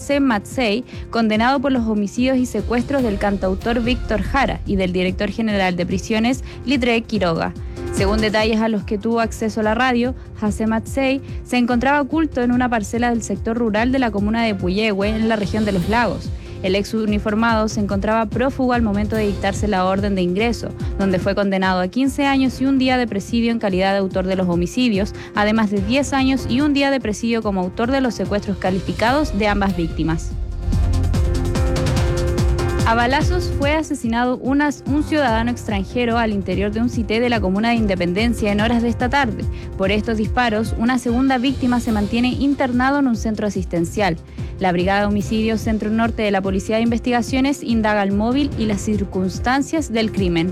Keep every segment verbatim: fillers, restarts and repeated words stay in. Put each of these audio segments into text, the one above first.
José Matsei, condenado por los homicidios y secuestros del cantautor Víctor Jara y del director general de prisiones Litre Quiroga. Según detalles a los que tuvo acceso la radio, José Matsei se encontraba oculto en una parcela del sector rural de la comuna de Puyehue, en la región de Los Lagos. El ex uniformado se encontraba prófugo al momento de dictarse la orden de ingreso, donde fue condenado a quince años y un día de presidio en calidad de autor de los homicidios, además de diez años y un día de presidio como autor de los secuestros calificados de ambas víctimas. A balazos fue asesinado unas, un ciudadano extranjero al interior de un cité de la comuna de Independencia en horas de esta tarde. Por estos disparos, una segunda víctima se mantiene internado en un centro asistencial. La Brigada de Homicidios Centro Norte de la Policía de Investigaciones indaga el móvil y las circunstancias del crimen.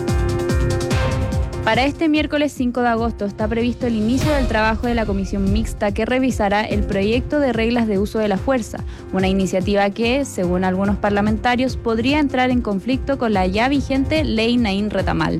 Para este miércoles cinco de agosto está previsto el inicio del trabajo de la comisión mixta que revisará el proyecto de reglas de uso de la fuerza, una iniciativa que, según algunos parlamentarios, podría entrar en conflicto con la ya vigente Ley Naín Retamal.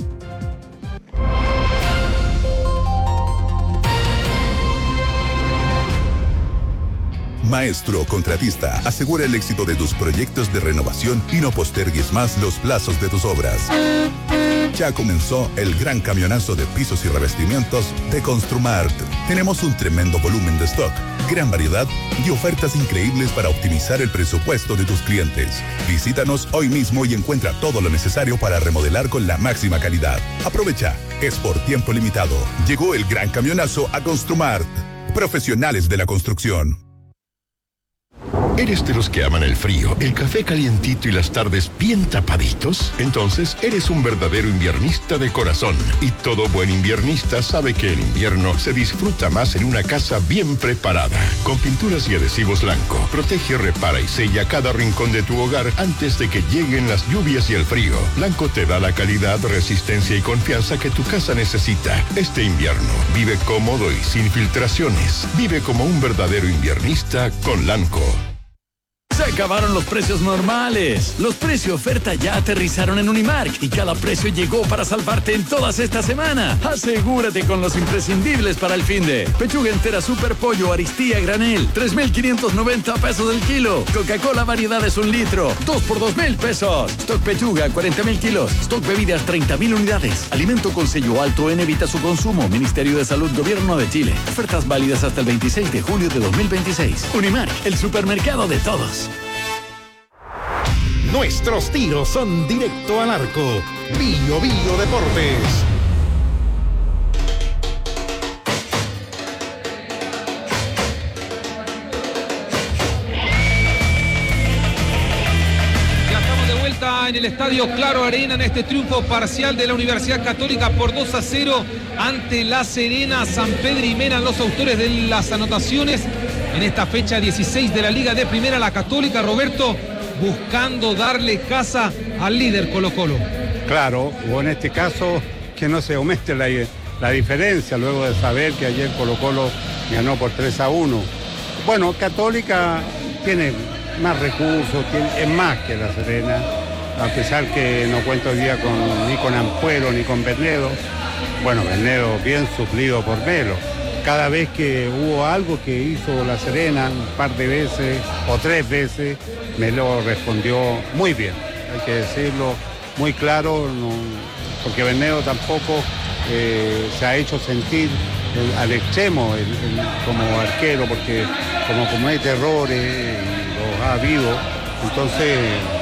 Maestro Contratista, asegura el éxito de tus proyectos de renovación y no postergues más los plazos de tus obras. Ya comenzó el gran camionazo de pisos y revestimientos de Construmart. Tenemos un tremendo volumen de stock, gran variedad y ofertas increíbles para optimizar el presupuesto de tus clientes. Visítanos hoy mismo y encuentra todo lo necesario para remodelar con la máxima calidad. Aprovecha, es por tiempo limitado. Llegó el gran camionazo a Construmart. Profesionales de la construcción. ¿Eres de los que aman el frío, el café calientito y las tardes bien tapaditos? Entonces eres un verdadero inviernista de corazón. Y todo buen inviernista sabe que el invierno se disfruta más en una casa bien preparada. Con pinturas y adhesivos Lanco, protege, repara y sella cada rincón de tu hogar antes de que lleguen las lluvias y el frío. Lanco te da la calidad, resistencia y confianza que tu casa necesita. Este invierno, vive cómodo y sin filtraciones. Vive como un verdadero inviernista con Lanco. Se acabaron los precios normales. Los precios oferta ya aterrizaron en Unimark y cada precio llegó para salvarte en todas esta semana. Asegúrate con los imprescindibles para el finde. Pechuga entera Super Pollo Aristía granel, tres mil quinientos noventa pesos el kilo. Coca-Cola variedades un litro, dos por dos mil pesos. Stock pechuga cuarenta mil kilos. Stock bebidas treinta mil unidades. Alimento con sello alto en evita su consumo. Ministerio de Salud, Gobierno de Chile. Ofertas válidas hasta el veintiséis de julio de dos mil veintiséis. Unimark, el supermercado de todos. Nuestros tiros son directo al arco. Bio Bio Deportes. Ya estamos de vuelta en el Estadio Claro Arena en este triunfo parcial de la Universidad Católica por dos a cero ante La Serena. San Pedro y Mena, los autores de las anotaciones en esta fecha dieciséis de la Liga de Primera. La Católica, Roberto, buscando darle casa al líder Colo-Colo. Claro, o en este caso que no se aumente la, la diferencia luego de saber que ayer Colo-Colo ganó por tres a uno. Bueno, Católica tiene más recursos, tiene, es más que La Serena, a pesar que no cuenta hoy día con, ni con Ampuero ni con Bernedo. Bueno, Bernedo bien suplido por Melo. Cada vez que hubo algo que hizo La Serena, un par de veces o tres veces, Melo respondió muy bien, hay que decirlo, muy claro, no, porque Bernedo tampoco eh, se ha hecho sentir el, al extremo el, el, como arquero, porque como comete errores, y los ha habido, entonces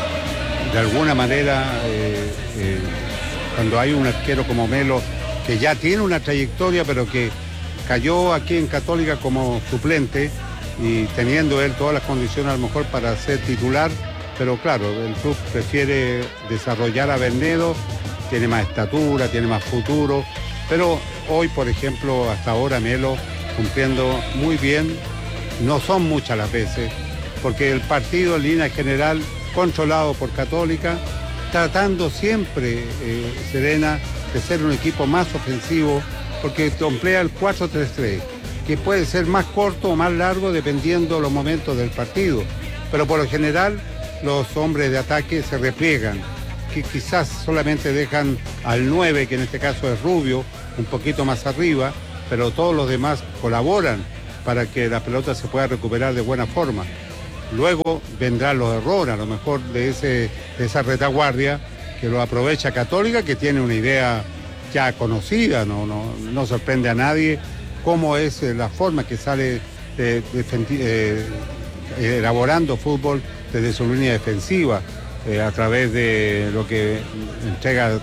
de alguna manera eh, eh, cuando hay un arquero como Melo, que ya tiene una trayectoria, pero que cayó aquí en Católica como suplente, y teniendo él todas las condiciones a lo mejor para ser titular, pero claro, el club prefiere desarrollar a Bernedo, tiene más estatura, tiene más futuro, pero hoy, por ejemplo, hasta ahora Melo cumpliendo muy bien, no son muchas las veces, porque el partido en línea general controlado por Católica, tratando siempre eh, Serena de ser un equipo más ofensivo, porque emplea el cuatro tres tres, que puede ser más corto o más largo dependiendo los momentos del partido. Pero por lo general los hombres de ataque se repliegan, que quizás solamente dejan al nueve, que en este caso es Rubio, un poquito más arriba, pero todos los demás colaboran para que la pelota se pueda recuperar de buena forma. luego vendrán los errores, a lo mejor de, ese, de esa retaguardia que lo aprovecha Católica, que tiene una idea ya conocida, no, no, no sorprende a nadie cómo es la forma que sale eh, defendi- eh, elaborando fútbol desde su línea defensiva, eh, a través de lo que entrega eh,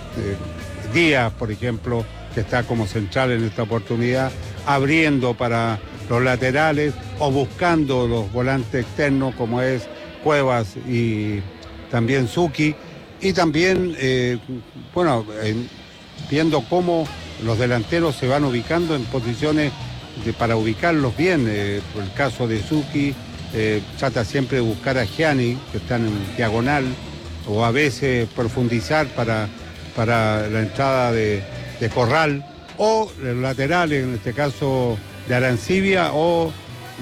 Díaz, por ejemplo, que está como central en esta oportunidad, abriendo para los laterales o buscando los volantes externos como es Cuevas y también Zucchi, y también, eh, bueno, eh, viendo cómo los delanteros se van ubicando en posiciones de, para ubicarlos bien. Eh, por el caso de Zucchi, eh, trata siempre de buscar a Gianni, que están en diagonal, o a veces profundizar para, para la entrada de, de Corral, o los laterales, en este caso de Arancibia o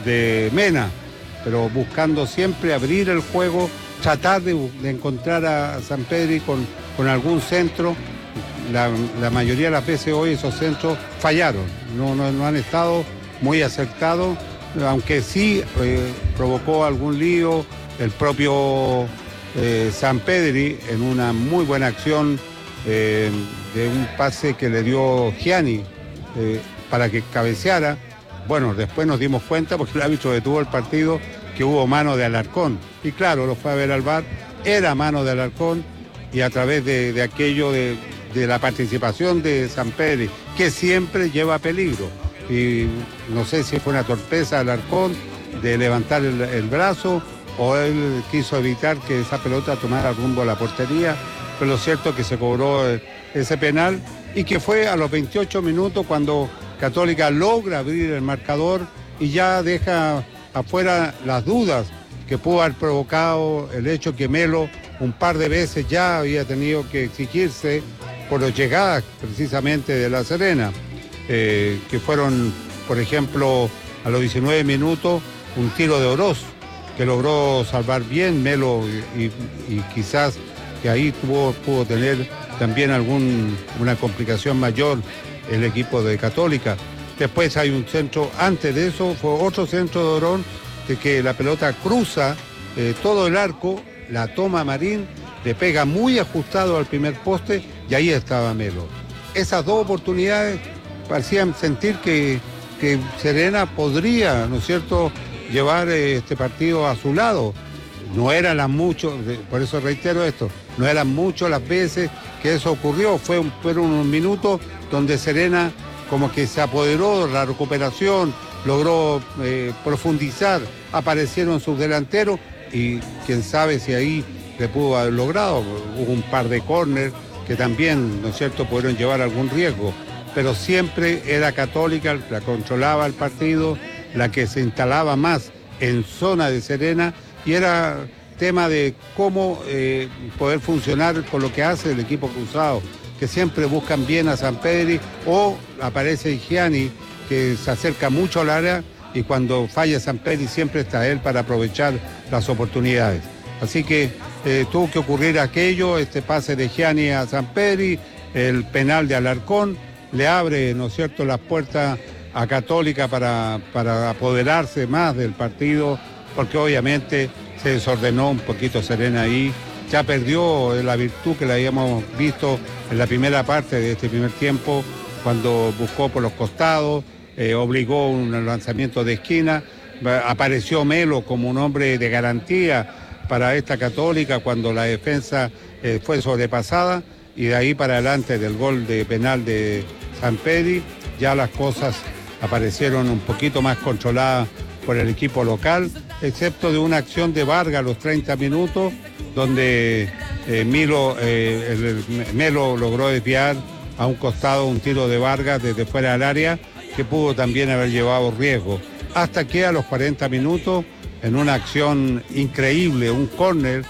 de Mena, pero buscando siempre abrir el juego, tratar de, de encontrar a Sampedri con, con algún centro. La, la mayoría de las veces hoy esos centros fallaron, no, no, no han estado muy acertados, aunque sí eh, provocó algún lío el propio eh, Sampedri en una muy buena acción eh, de un pase que le dio Gianni eh, para que cabeceara. Bueno, después nos dimos cuenta, porque el árbitro detuvo el partido, que hubo mano de Alarcón. Y claro, lo fue a ver al V A R, era mano de Alarcón, y a través de, de aquello de, de la participación de Sampedri, que siempre lleva peligro. Y no sé si fue una torpeza de Alarcón de levantar el, el brazo, o él quiso evitar que esa pelota tomara rumbo a la portería, pero lo cierto es que se cobró ese penal, y que fue a los veintiocho minutos cuando Católica logra abrir el marcador y ya deja afuera las dudas que pudo haber provocado el hecho que Melo un par de veces ya había tenido que exigirse por las llegadas precisamente de La Serena, eh, que fueron, por ejemplo, a los diecinueve minutos, un tiro de Oroz, que logró salvar bien Melo, y, y quizás que ahí tuvo, pudo tener también alguna complicación mayor el equipo de Católica. Después hay un centro, antes de eso fue otro centro de Orón, de que la pelota cruza eh, todo el arco, la toma Marín, le pega muy ajustado al primer poste, y ahí estaba Melo. Esas dos oportunidades parecían sentir que, que Serena podría, ¿no es cierto?, llevar eh, este partido a su lado. No eran las muchos, por eso reitero esto, no eran muchas las veces que eso ocurrió, Fue un, fueron unos minutos donde Serena como que se apoderó de la recuperación, logró eh, profundizar, aparecieron sus delanteros, y quién sabe si ahí le pudo haber logrado. Hubo un par de córner que también, ¿no es cierto?, pudieron llevar algún riesgo, pero siempre era Católica la que controlaba el partido, la que se instalaba más en zona de Serena, y era tema de cómo eh, poder funcionar con lo que hace el equipo cruzado, que siempre buscan bien a Sampedri, o aparece Gianni, que se acerca mucho al área, y cuando falla Sampedri siempre está él para aprovechar las oportunidades. Así que eh, tuvo que ocurrir aquello, este pase de Gianni a Sampedri, el penal de Alarcón, le abre, ¿no es cierto?, las puertas a Católica para, para apoderarse más del partido, porque obviamente se desordenó un poquito Serena ahí, ya perdió la virtud que la habíamos visto en la primera parte de este primer tiempo, cuando buscó por los costados, eh, obligó un lanzamiento de esquina, apareció Melo como un hombre de garantía para esta Católica cuando la defensa eh, fue sobrepasada, y de ahí para adelante del gol de penal de Sampedri, ya las cosas aparecieron un poquito más controladas por el equipo local, excepto de una acción de Vargas a los treinta minutos, donde eh, Milo, eh, el, el, Melo logró desviar a un costado un tiro de Vargas desde fuera del área, que pudo también haber llevado riesgo. Hasta que a los cuarenta minutos, en una acción increíble, un córner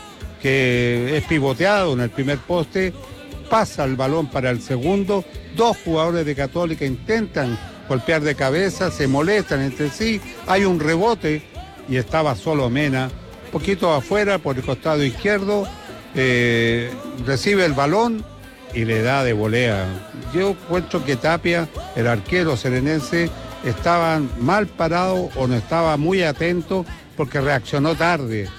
que es pivoteado en el primer poste, pasa el balón para el segundo, dos jugadores de Católica intentan golpear de cabeza, se molestan entre sí, hay un rebote y estaba solo Mena, un poquito afuera por el costado izquierdo, eh, recibe el balón y le da de volea. Yo encuentro que Tapia, el arquero serenense, estaba mal parado o no estaba muy atento porque reaccionó tarde.